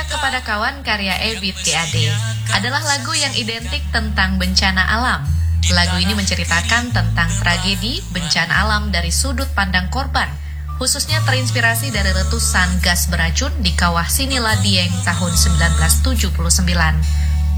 Kepada Kawan karya Ebit GAD adalah lagu yang identik tentang bencana alam. Lagu ini menceritakan tentang tragedi bencana alam dari sudut pandang korban, khususnya terinspirasi dari letusan gas beracun di kawah Sinila Dieng tahun 1979.